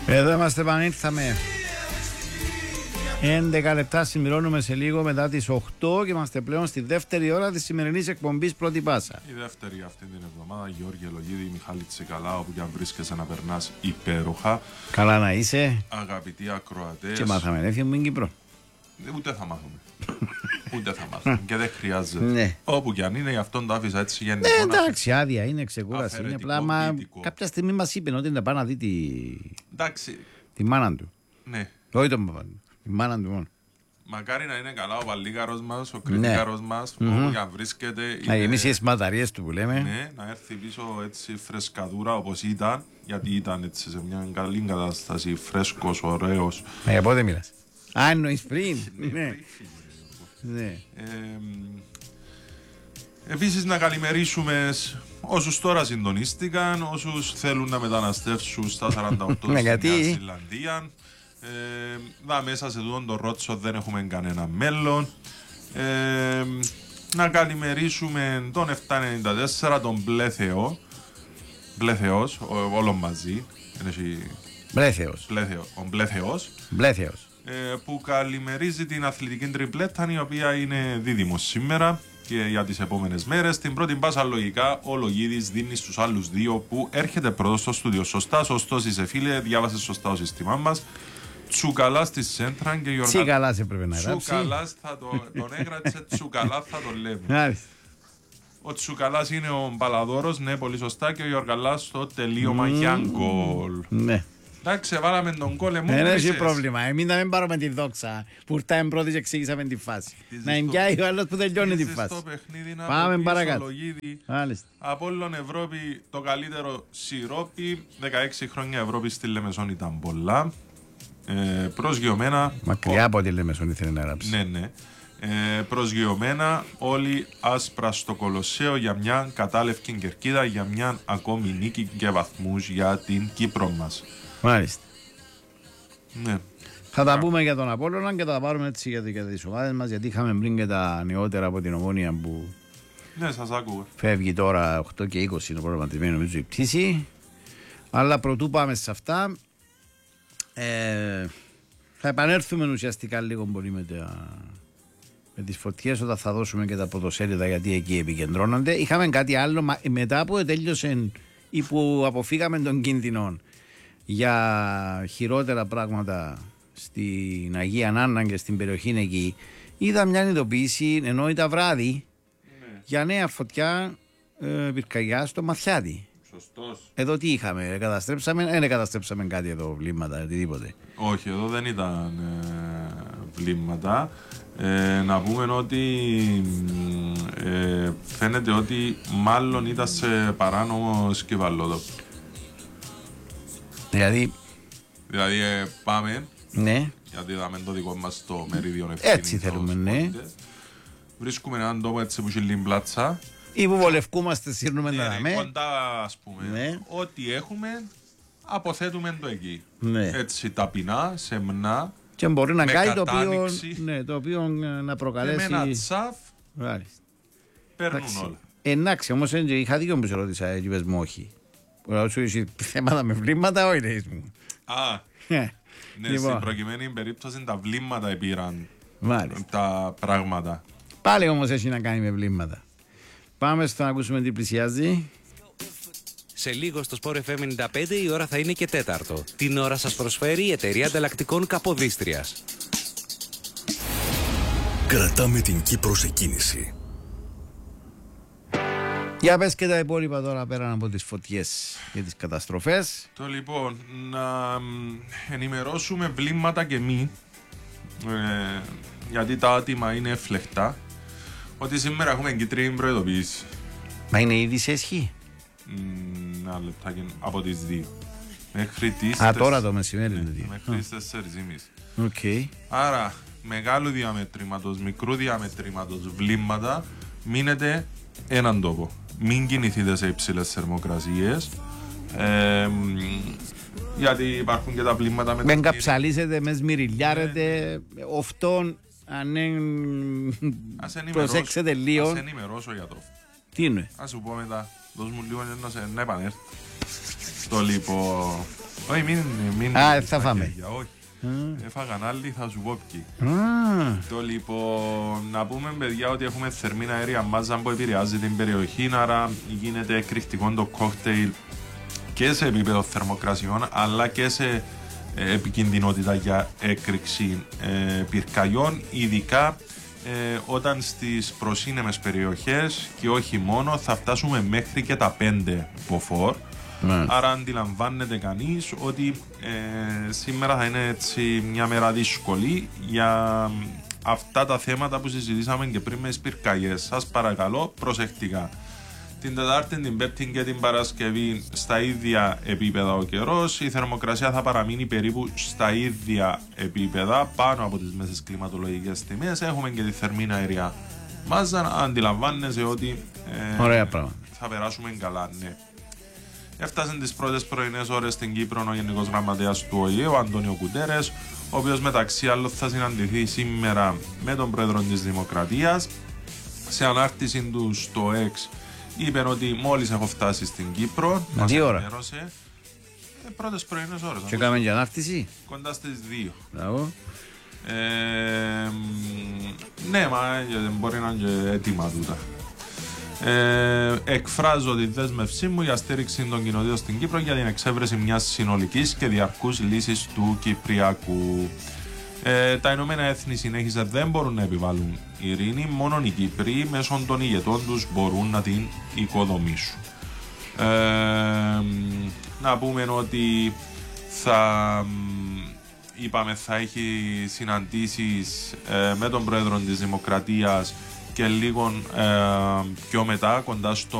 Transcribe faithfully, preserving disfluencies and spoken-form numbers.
Εδώ είμαστε, επανήλθαμε. έντεκα λεπτά συμπληρώνουμε σε λίγο μετά τις οκτώ και είμαστε πλέον στη δεύτερη ώρα της σημερινής εκπομπής Πρώτη Πάσα. Η δεύτερη αυτή την εβδομάδα, Γιώργη Ελογίδη, Μιχάλη Τσικαλά, όπου και αν βρίσκεσαι να περνάς υπέροχα. Καλά να είσαι. Αγαπητοί ακροατές. Και μάθαμε έφυγε μου Κύπρο. Ούτε θα μάθουμε. Ούτε θα μάθουμε. Και δεν χρειάζεται. Ναι. Όπου και αν είναι, γι' αυτόν το άφησα έτσι γενικό. Ε, εντάξει, άδεια είναι, ξεκούραση. Είναι πλάμα. Κάποια στιγμή μας είπε ότι να πάει να δει τη. Εντάξει. Τη μάνα του. Ναι. Όχι τον παπά του. Τη μάνα του μόνο. Μακάρι να είναι καλά ο Βαλίγαρος μας, ο Κριτικάρος μας, Mm-hmm. όπου και αν βρίσκεται. Να γεμίσει τις μπαταρίες του που λέμε. Ναι, να έρθει πίσω έτσι φρεσκαδούρα όπως ήταν, γιατί ήταν έτσι σε μια καλή κατάσταση, φρέσκος, ωραίος. Ε, για πότε μιλάς? Α, εννοείς πριν. Ναι. Ναι. Ε, επίσης να καλημερίσουμε όσους τώρα συντονίστηκαν, όσους θέλουν να μεταναστεύσουν στα σαράντα οκτώ στη Νέα Ζηλανδία. Ε, δα, μέσα σε τούτον τον Ρότσο δεν έχουμε κανένα μέλλον. Ε, να καλημερίσουμε τον επτακόσια ενενήντα τέσσερα, τον Μπλέθεο. Μπλέθεος, όλο μαζί. Μπλέθεος. Μπλέθεο, ο Μπλέθεος. Μπλέθεος. Ε, που καλημερίζει την αθλητική τριπλέτα, η οποία είναι δίδυμος σήμερα και για τις επόμενες μέρες. Την πρώτη πάσα λογικά ο Λογίδης δίνει στους άλλους δύο που έρχεται πρώτος στο στούντιο. Σωστά, σωστός είσαι φίλε, διάβασε σωστά το σύστημά μας. Τσουκαλάς στη Σέντρα και Γιώργα. Τσουκαλάς έπρεπε να γράψει. Τσουκαλάς θα το, τον έγραψε, Τσουκαλάς θα τον λέμε. Ο Τσουκαλάς είναι ο Μπαλαδόρος, ναι, πολύ σωστά, και ο Γιωργαλάς στο τελείωμα mm. για γκολ. Ναι. Εντάξει, βάλαμε τον κόλ εμού. Δεν έχει πρόβλημα. Εμείς να μην πάρουμε τη δόξα που ήρθαμε πρώτοι και εξήγησαμε τη φάση. Να εγκιάει ο άλλος που τελειώνει τη φάση. Πάμε παρακάτω. Απόλλων Ευρώπη, το καλύτερο σιρόπι. δεκαέξι χρόνια Ευρώπη στη Λεμεσόν ήταν πολλά. Ε, προσγειωμένα. Μακριά ο... από τη Λεμεσόν ήθελε να γράψει. Ναι, ναι. Ε, προσγειωμένα όλοι άσπρα στο Κολοσσέο για μια κατάλευκη κερκίδα, για μια ακόμη νίκη και βαθμούς για την Κύπρο μας. Μάλιστα. Ναι. Θα τα πούμε για τον Απόλλωνα και θα τα πάρουμε έτσι για, για τις ομάδες μας, γιατί είχαμε πριν και τα νεότερα από την Ομόνια που ναι, σας άκουγα. Φεύγει τώρα οκτώ και είκοσι είναι προγραμματισμένη νομίζω η πτήση. Αλλά πρωτού πάμε σε αυτά, ε, θα επανέλθουμε ουσιαστικά λίγο πολύ με, τα, με τις φωτιές όταν θα δώσουμε και τα πρωτοσέλιδα, γιατί εκεί επικεντρώνονται. Είχαμε κάτι άλλο μετά που τέλειωσε ή που αποφύγαμε των κίνδυνων για χειρότερα πράγματα στην Αγία Νάννα και στην περιοχή εκεί. Είδα μια ειδοποίηση ενώ ήταν βράδυ ναι. για νέα φωτιά ε, πυρκαγιά στο Μαθιάτι. Σωστός. Εδώ τι είχαμε, καταστρέψαμε, δεν καταστρέψαμε κάτι εδώ, βλήματα, οτιδήποτε. Όχι, εδώ δεν ήταν ε, βλήματα. Ε, να πούμε ότι ε, φαίνεται ότι μάλλον ήταν σε παράνομο σκυβαλότοπο. Δηλαδή, δηλαδή ε, πάμε, ναι. γιατί είδαμε το δικό μας το μερίδιο ευθύνη. Έτσι θέλουμε, ναι. Βρίσκουμε έναν τόπο έτσι που έχει λίγη πλάτσα. Ή που βολευκούμαστε, σύρνουμε τα δάμε. Κοντά, ας πούμε, ναι. ό,τι έχουμε αποθέτουμε το εκεί. Ναι. Έτσι ταπεινά, σεμνά. Και μπορεί να κάνει το οποίο, ναι, το οποίο να προκαλέσει. Και με ένα τσαφ παίρνουν εντάξει. όλα. Εντάξει, όμως είχα δίκιο που σε ρώτησα, έτσι πες μου όχι. Σου είσαι θέματα με βλήματα, όχι λέει μου. Α, ναι, λοιπόν. Στην προκειμένη περίπτωση τα βλήματα επήραν τα πράγματα. Πάλι όμως έχει να κάνει με βλήματα. Πάμε στο να ακούσουμε τι πλησιάζει. Σε λίγο στο Sport εφ εμ ενενήντα πέντε η ώρα θα είναι και τέταρτο. Την ώρα σας προσφέρει η εταιρεία ανταλλακτικών Καποδίστριας. Κρατάμε την Κύπρο σε κίνηση. Για πες και τα υπόλοιπα τώρα πέραν από τις φωτιές και τις καταστροφές. Το λοιπόν, να ενημερώσουμε βλήματα και μη, ε, γιατί τα άτομα είναι φλεχτά, ότι σήμερα έχουμε κίτρινη προειδοποίηση. Μα είναι ήδη σε ισχύ. Ένα λεπτάκι από τις δύο. Μέχρι τις Α, τώρα το μεσημέρι ναι, δηλαδή. μέχρι τις τέσσερις και μισή. Okay. Άρα, μεγάλου διαμετρήματος, μικρού διαμετρήματος βλήματα, μείνετε έναν τόπο. Μην κινηθείτε σε υψηλές θερμοκρασίες. Ε, γιατί υπάρχουν και τα βλήματα με. Μην καψαλίσετε, με σμυριλιάρετε, ναι. Οφτών, αν προσέξετε λίγο. Ας ενημερώσω γιατρό. Τι είναι? Ας σου πω μετά. Δώσ' μου λίγο να, σε, να επανέλθω. Το λοιπόν. Όχι, μην... μην Α, θα φάμε. Όχι. Mm. Έφαγαν άλλοι, θα σου πω ποιοι. Mm. Το λοιπόν, να πούμε παιδιά ότι έχουμε θερμίνα αέρια μάζα που επηρεάζει την περιοχή, άρα γίνεται εκρηκτικό το κόκτέιλ και σε επίπεδο θερμοκρασιών αλλά και σε ε, επικινδυνότητα για έκρηξη ε, πυρκαγιών, ειδικά ε, όταν στις προσύνεμες περιοχές και όχι μόνο θα φτάσουμε μέχρι και τα πέντε μποφόρ. Mm. Άρα αντιλαμβάνεται κανείς ότι ε, σήμερα θα είναι έτσι μια μέρα δύσκολη για αυτά τα θέματα που συζητήσαμε και πριν με τις πυρκαγιές. Σας παρακαλώ προσεκτικά. Την Τετάρτη, την Πέμπτη και την Παρασκευή στα ίδια επίπεδα ο καιρός. Η θερμοκρασία θα παραμείνει περίπου στα ίδια επίπεδα, πάνω από τις μέσες κλιματολογικές τιμές. Έχουμε και τη θερμίνα αεριά μάζα. Αντιλαμβάνεσαι ότι ε, ωραία πράγμα. Θα περάσουμε καλά, ναι. Έφτασαν τις πρώτες πρωινές ώρες στην Κύπρο ο Γενικός Γραμματέας του Ο Η Ε, ο Αντώνιο Κουτέρες, ο οποίος μεταξύ άλλων θα συναντηθεί σήμερα με τον Πρόεδρο της Δημοκρατίας. Σε ανάρτηση του στο X είπε ότι μόλις έχω φτάσει στην Κύπρο. Μα τι ώρα? Ενημέρωσε. Ε, πρώτες πρωινές ώρες. Και έκαμε και ανάρτηση. Κοντά στις δύο. Μπράβο. Ε, ναι, μα μπορεί να είναι και έτοιμα τούτα. Ε, εκφράζω τη δέσμευσή μου για στήριξη των κοινοτήτων στην Κύπρο για την εξέβρεση μιας συνολικής και διαρκούς λύσης του Κυπριακού. Ε, τα Ηνωμένα Έθνη συνέχιζε δεν μπορούν να επιβάλλουν ειρήνη, μόνο οι Κύπροι μέσω των ηγετών τους μπορούν να την οικοδομήσουν. Ε, να πούμε ότι θα είπαμε θα έχει συναντήσεις ε, με τον Πρόεδρο της Δημοκρατίας και λίγο ε, πιο μετά κοντά στο